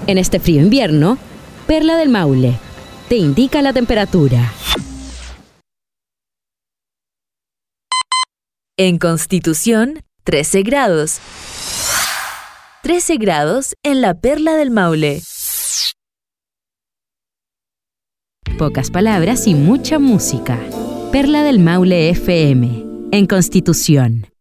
En este frío invierno, Perla del Maule te indica la temperatura. En Constitución, 13 grados. 13 grados en la Perla del Maule. Pocas palabras y mucha música. Perla del Maule FM, en Constitución.